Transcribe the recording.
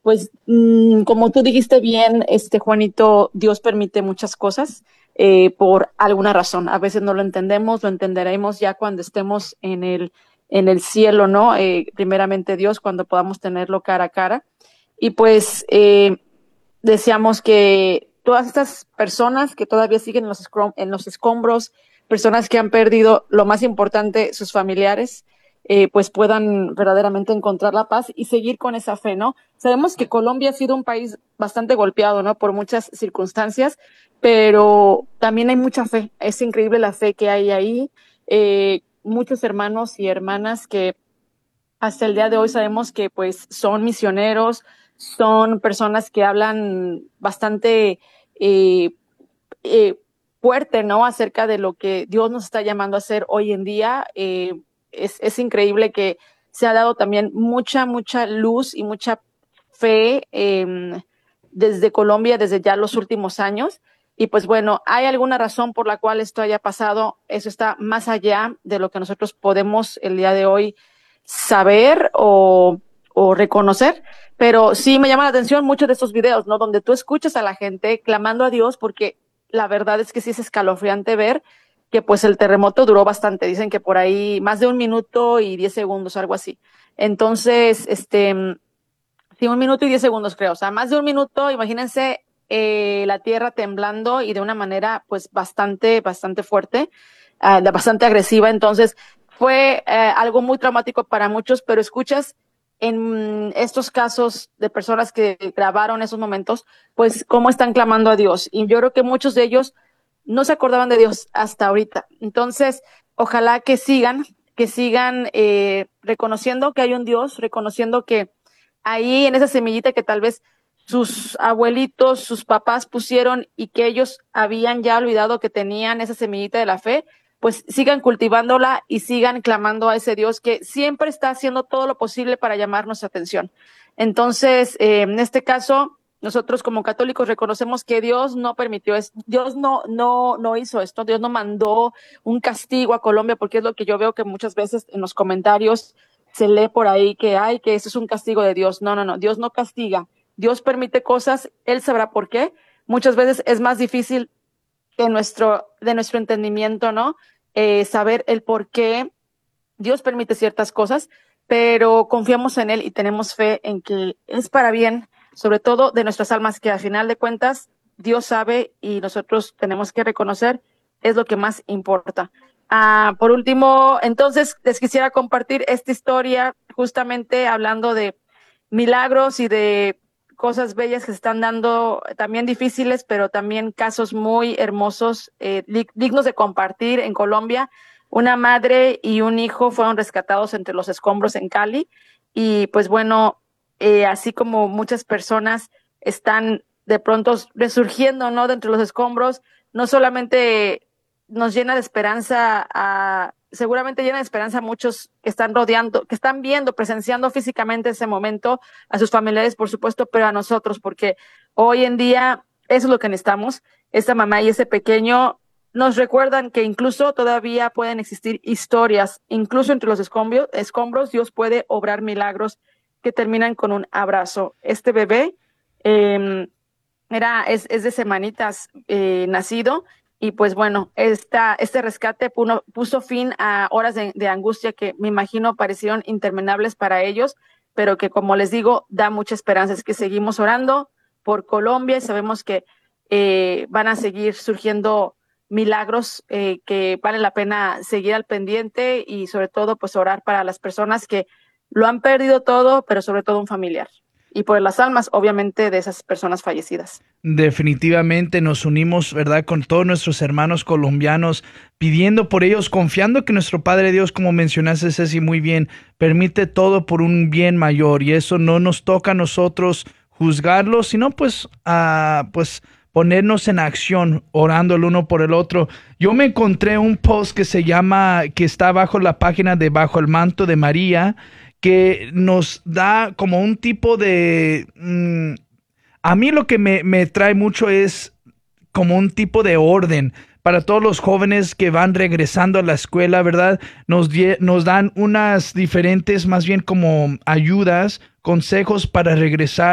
Pues como tú dijiste bien, Juanito, Dios permite muchas cosas por alguna razón. A veces no lo entendemos, lo entenderemos ya cuando estemos en el cielo, ¿no? Primeramente Dios, cuando podamos tenerlo cara a cara. Y pues deseamos que todas estas personas que todavía siguen en los escombros, personas que han perdido lo más importante, sus familiares, pues puedan verdaderamente encontrar la paz y seguir con esa fe, ¿no? Sabemos que Colombia ha sido un país bastante golpeado, ¿no? Por muchas circunstancias, pero también hay mucha fe. Es increíble la fe que hay ahí. Muchos hermanos y hermanas que hasta el día de hoy sabemos que pues son misioneros, son personas que hablan bastante eh, eh, fuerte, ¿no? Acerca de lo que Dios nos está llamando a hacer hoy en día. Es increíble que se ha dado también mucha luz y mucha fe desde Colombia, desde ya los últimos años. Y pues bueno, ¿hay alguna razón por la cual esto haya pasado? Eso está más allá de lo que nosotros podemos el día de hoy saber o reconocer, pero sí me llama la atención muchos de estos videos, ¿no? Donde tú escuchas a la gente clamando a Dios, porque la verdad es que sí es escalofriante ver que pues el terremoto duró bastante, dicen que por ahí más de 1 minuto y 10 segundos, algo así. Entonces, sí, 1 minuto y 10 segundos creo, o sea, más de 1 minuto, imagínense la tierra temblando y de una manera pues bastante fuerte, bastante agresiva. Entonces fue algo muy traumático para muchos, pero escuchas en estos casos de personas que grabaron esos momentos, pues cómo están clamando a Dios. Y yo creo que muchos de ellos no se acordaban de Dios hasta ahorita. Entonces, ojalá que sigan reconociendo que hay un Dios, reconociendo que ahí en esa semillita que tal vez sus abuelitos, sus papás pusieron y que ellos habían ya olvidado que tenían esa semillita de la fe, pues sigan cultivándola y sigan clamando a ese Dios que siempre está haciendo todo lo posible para llamar nuestra atención. Entonces, en este caso, nosotros como católicos reconocemos que Dios no permitió esto, Dios no hizo esto, Dios no mandó un castigo a Colombia, porque es lo que yo veo que muchas veces en los comentarios se lee por ahí que hay, que eso es un castigo de Dios. No, Dios no castiga. Dios permite cosas, Él sabrá por qué. Muchas veces es más difícil que de nuestro entendimiento, ¿no? Saber el por qué Dios permite ciertas cosas, pero confiamos en Él y tenemos fe en que es para bien, sobre todo de nuestras almas, que al final de cuentas Dios sabe y nosotros tenemos que reconocer es lo que más importa. Por último, entonces les quisiera compartir esta historia justamente hablando de milagros y de cosas bellas que se están dando, también difíciles, pero también casos muy hermosos, dignos de compartir en Colombia. Una madre y un hijo fueron rescatados entre los escombros en Cali y pues bueno, así como muchas personas están de pronto resurgiendo, ¿no? De entre los escombros, no solamente nos llena de esperanza, seguramente llena de esperanza a muchos que están rodeando, que están viendo, presenciando físicamente ese momento, a sus familiares, por supuesto, pero a nosotros, porque hoy en día eso es lo que necesitamos. Esta mamá y ese pequeño nos recuerdan que incluso todavía pueden existir historias, incluso entre los escombros, Dios puede obrar milagros que terminan con un abrazo. Este bebé eh, es de semanitas nacido y pues bueno, este rescate puso fin a horas de angustia que me imagino parecieron interminables para ellos, pero que como les digo, da mucha esperanza. Es que seguimos orando por Colombia y sabemos que van a seguir surgiendo milagros que vale la pena seguir al pendiente y sobre todo pues orar para las personas que lo han perdido todo, pero sobre todo un familiar. Y por las almas, obviamente, de esas personas fallecidas. Definitivamente nos unimos, ¿verdad?, con todos nuestros hermanos colombianos, pidiendo por ellos, confiando que nuestro Padre Dios, como mencionaste, Ceci, muy bien, permite todo por un bien mayor y eso no nos toca a nosotros juzgarlo, sino pues ponernos en acción, orando el uno por el otro. Yo me encontré un post que está bajo la página de Bajo el Manto de María, que nos da como un tipo de... a mí lo que me trae mucho es como un tipo de orden para todos los jóvenes que van regresando a la escuela, ¿verdad? Nos dan unas diferentes, más bien como ayudas, consejos para regresar